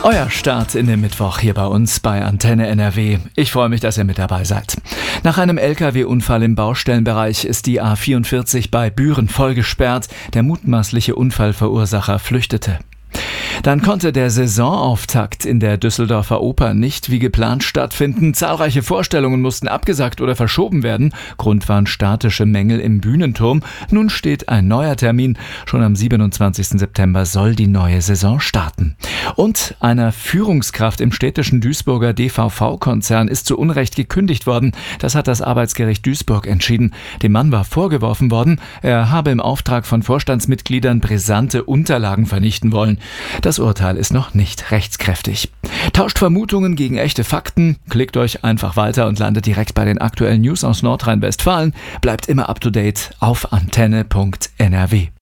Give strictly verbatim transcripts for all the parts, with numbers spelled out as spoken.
Euer Start in den Mittwoch hier bei uns bei Antenne N R W. Ich freue mich, dass ihr mit dabei seid. Nach einem L K W-Unfall im Baustellenbereich ist die A vierundvierzig bei Büren voll gesperrt. Der mutmaßliche Unfallverursacher flüchtete. Dann konnte der Saisonauftakt in der Düsseldorfer Oper nicht wie geplant stattfinden. Zahlreiche Vorstellungen mussten abgesagt oder verschoben werden. Grund waren statische Mängel im Bühnenturm. Nun steht ein neuer Termin. Schon am siebenundzwanzigsten September soll die neue Saison starten. Und einer Führungskraft im städtischen Duisburger D V V-Konzern ist zu Unrecht gekündigt worden. Das hat das Arbeitsgericht Duisburg entschieden. Dem Mann war vorgeworfen worden, er habe im Auftrag von Vorstandsmitgliedern brisante Unterlagen vernichten wollen. Das Urteil ist noch nicht rechtskräftig. Tauscht Vermutungen gegen echte Fakten, klickt euch einfach weiter und landet direkt bei den aktuellen News aus Nordrhein-Westfalen. Bleibt immer up to date auf antenne punkt n r w.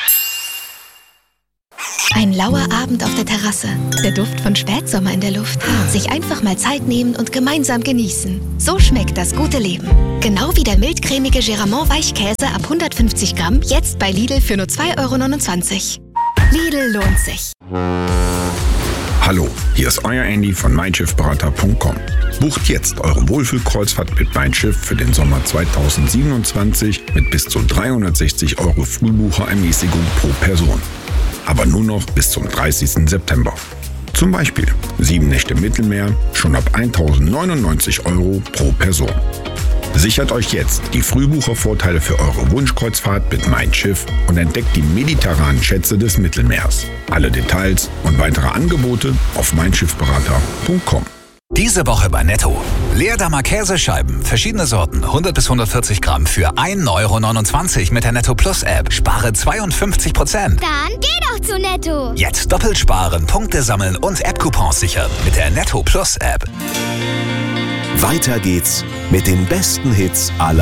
Ein lauer Abend auf der Terrasse, der Duft von Spätsommer in der Luft. Sich einfach mal Zeit nehmen und gemeinsam genießen. So schmeckt das gute Leben. Genau wie der mildcremige Geramont Weichkäse ab hundertfünfzig Gramm, jetzt bei Lidl für nur zwei Euro neunundzwanzig. Lidl lohnt sich. Hallo, hier ist euer Andy von mein schiff berater punkt com. Bucht jetzt eure Wohlfühlkreuzfahrt mit Mein Schiff für den Sommer zweitausendsiebenundzwanzig mit bis zu dreihundertsechzig Euro Frühbucherermäßigung pro Person. Aber nur noch bis zum dreißigsten September. Zum Beispiel sieben Nächte Mittelmeer schon ab eintausendneunundneunzig Euro pro Person. Sichert euch jetzt die Frühbuchervorteile für eure Wunschkreuzfahrt mit Mein Schiff und entdeckt die mediterranen Schätze des Mittelmeers. Alle Details und weitere Angebote auf mein schiff berater punkt com. Diese Woche bei Netto. Leerdammer Käsescheiben, verschiedene Sorten, hundert bis hundertvierzig Gramm für ein Euro neunundzwanzig mit der Netto Plus App. Spare zweiundfünfzig Prozent. Dann geh doch zu Netto. Jetzt doppelt sparen, Punkte sammeln und App-Coupons sichern mit der Netto Plus App. Weiter geht's mit den besten Hits aller